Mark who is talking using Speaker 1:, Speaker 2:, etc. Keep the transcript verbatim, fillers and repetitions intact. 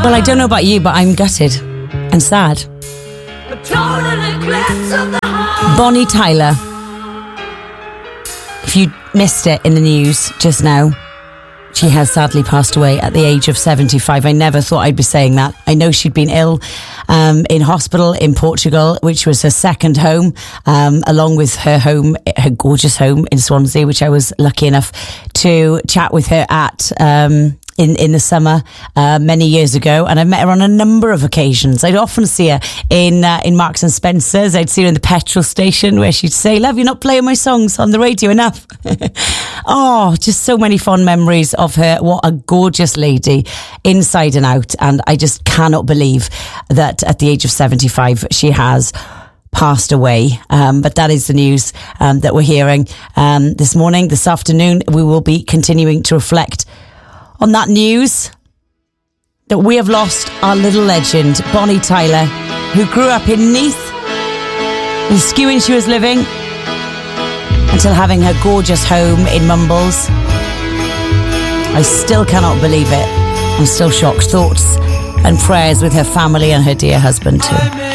Speaker 1: Well, I don't know about you, but I'm gutted and sad. Bonnie Tyler. If you missed it in the news just now, she has sadly passed away at the age of seventy-five. I never thought I'd be saying that. I know she'd been ill um, in hospital in Portugal, which was her second home, um, along with her home, her gorgeous home in Swansea, which I was lucky enough to chat with her at um, in, in the summer uh, many years ago. And I met her on a number of occasions. I'd often see her in uh, in Marks and Spencer's. I'd see her in the petrol station where she'd say, "Love, you're not playing my songs on the radio enough." Oh, just so many fond memories of her. What a gorgeous lady, inside and out. And I just cannot believe that at the age of seventy-five, she has passed away. Um, but that is the news um, that we're hearing um, this morning, this afternoon. We will be continuing to reflect on that news, that we have lost our little legend, Bonnie Tyler, who grew up in Neath, in Skewing she was living, until having her gorgeous home in Mumbles. I still cannot believe it. I'm still shocked. Thoughts and prayers with her family and her dear husband too.